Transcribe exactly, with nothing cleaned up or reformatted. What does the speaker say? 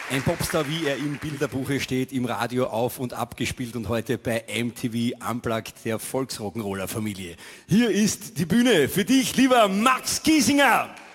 Ein Popstar, wie er im Bilderbuche steht, im Radio auf- und abgespielt und heute bei M T V Unplugged der Volksrock'n'Roller Familie. Hier ist die Bühne für dich, lieber Max Giesinger.